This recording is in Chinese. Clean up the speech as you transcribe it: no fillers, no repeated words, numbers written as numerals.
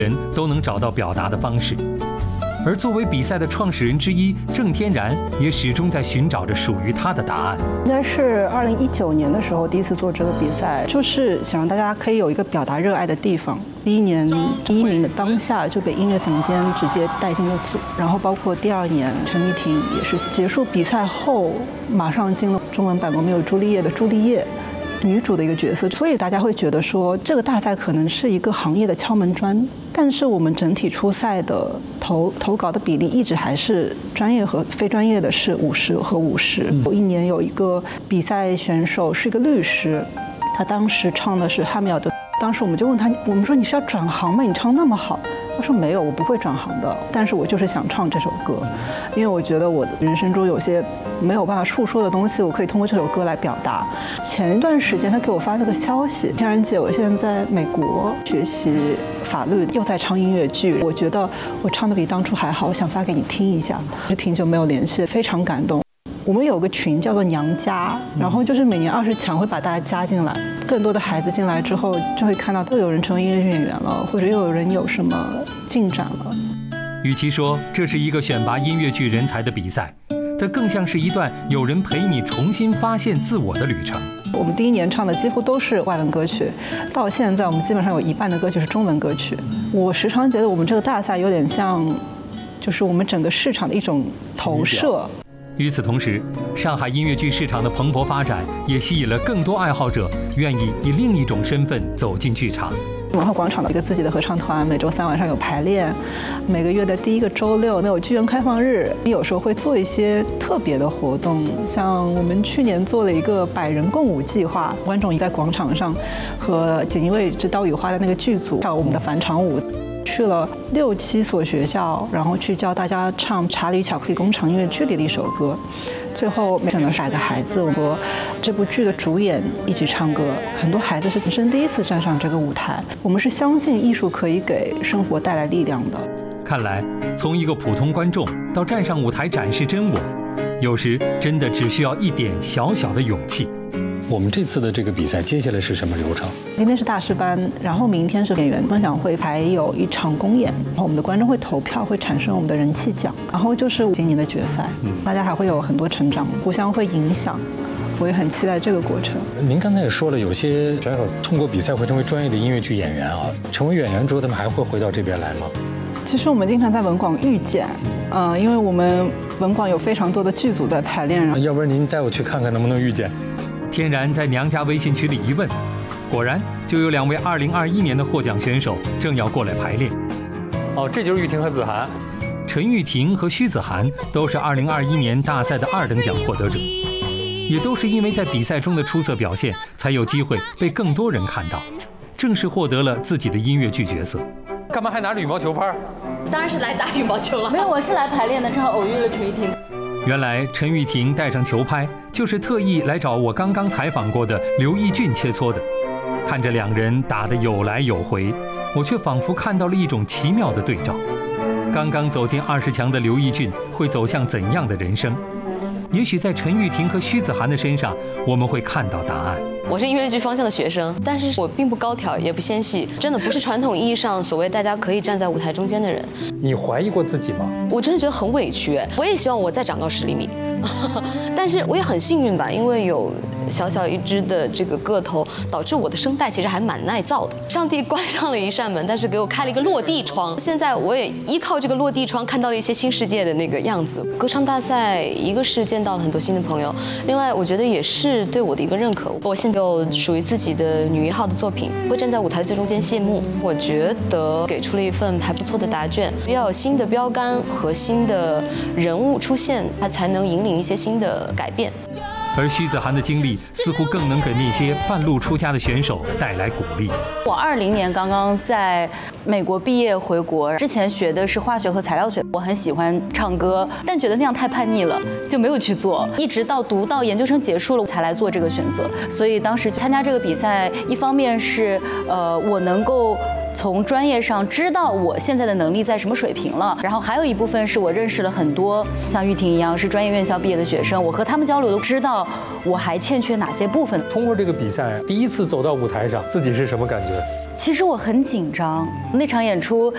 人都能找到表达的方式。而作为比赛的创始人之一，郑天然也始终在寻找着属于他的答案。 应该是2019年的时候第一次做这个比赛，就是想让大家可以有一个表达热爱的地方。第一年第1名的当下就被音乐总监直接带进了组，然后包括第2年陈玉婷也是结束比赛后马上进了中文版《罗密欧朱丽叶》的朱丽叶女主的一个角色，所以大家会觉得说这个大赛可能是一个行业的敲门砖，但是我们整体出赛的投稿的比例一直还是专业和非专业的是50和50。有一年有一个比赛选手是一个律师，他当时唱的是汉密尔顿，当时我们就问他，我们说你是要转行吗？你唱那么好。他说没有，我不会转行的，但是我就是想唱这首歌，因为我觉得我的人生中有些没有办法述说的东西，我可以通过这首歌来表达。前一段时间他给我发了个消息，天然姐，我现在在美国学习法律，又在唱音乐剧，我觉得我唱的比当初还好，我想发给你听一下。就挺久没有联系，非常感动。我们有个群叫做娘家，然后就是每年20强会把大家加进来，更多的孩子进来之后，就会看到又有人成为音乐剧演员了，或者又有人有什么进展了。 与其说这是一个选拔音乐剧人才的比赛，它更像是一段有人陪你重新发现自我的旅程。 我们第1年唱的几乎都是外文歌曲，到现在我们基本上有1半的歌曲是中文歌曲。我时常觉得我们这个大赛有点像，就是我们整个市场的一种投射。 与此同时，上海音乐剧市场的蓬勃发展也吸引了更多爱好者愿意以另一种身份走进剧场。 文化广场的一个自己的合唱团，每周3晚上有排练，每个月的第1个周六有剧院开放日，有时候会做一些特别的活动，像我们去年做了一个100人共舞计划，观众在广场上和锦衣卫之刀与花的那个剧组跳我们的返场舞。去了6、7所学校，然后去教大家唱《查理巧克力工厂》音乐剧里的一首歌。最后选了100个孩子和这部剧的主演一起唱歌，很多孩子是人生第一次站上这个舞台。我们是相信艺术可以给生活带来力量的。 看来，从一个普通观众到站上舞台展示真我，有时真的只需要一点小小的勇气。 我们这次的这个比赛接下来是什么流程？ 今天是大师班，然后明天是演员分享会，还有一场公演，然后我们的观众会投票，会产生我们的人气奖，然后就是今年的决赛。大家还会有很多成长，互相会影响，我也很期待这个过程。 您刚才也说了，有些选手通过比赛会成为专业的音乐剧演员啊，成为演员之后，他们还会回到这边来吗？ 其实我们经常在文广遇见，因为我们文广有非常多的剧组在排练。 要不然您带我去看看能不能遇见？ 天然在娘家微信群里一问，果然就有2位2021年的获奖选手正要过来排练。 哦，这就是玉婷和子涵。 陈玉婷和徐子涵都是2021年大赛的2等奖获得者，也都是因为在比赛中的出色表现，才有机会被更多人看到，正式获得了自己的音乐剧角色。 干嘛还拿着羽毛球拍？ 当然是来打羽毛球了。 没有，我是来排练的，正好偶遇了陈玉婷。 原来陈玉婷带上球拍，就是特意来找我刚刚采访过的刘奕俊切磋的。看着2人打得有来有回，我却仿佛看到了一种奇妙的对照。刚刚走进20强的刘奕俊会走向怎样的人生？也许在陈玉婷和徐子涵的身上，我们会看到答案。 我是音乐剧方向的学生，但是我并不高挑，也不纤细，真的不是传统意义上所谓大家可以站在舞台中间的人。 你怀疑过自己吗？ 我真的觉得很委屈，我也希望我再长高10厘米，但是我也很幸运吧，因为有小小一只的这个个头，导致我的声带其实还蛮耐造的。上帝关上了一扇门，但是给我开了一个落地窗。现在我也依靠这个落地窗看到了一些新世界的那个样子。歌唱大赛，一个是见到了很多新的朋友，另外我觉得也是对我的一个认可。我现在有属于自己的女1号的作品，会站在舞台最中间谢幕。我觉得给出了一份还不错的答卷，要有新的标杆和新的人物出现，它才能引领一些新的改变。 而徐子涵的经历似乎更能给那些半路出家的选手带来鼓励。 我20年刚刚在美国毕业回国，之前学的是化学和材料学，我很喜欢唱歌，但觉得那样太叛逆了，就没有去做。一直到读到研究生结束了才来做这个选择。所以当时参加这个比赛，一方面是我能够从专业上知道我现在的能力在什么水平了，然后还有一部分是我认识了很多像玉婷一样是专业院校毕业的学生，我和他们交流都知道我还欠缺哪些部分。 通过这个比赛，第一次走到舞台上，自己是什么感觉？ 其实我很紧张，那场演出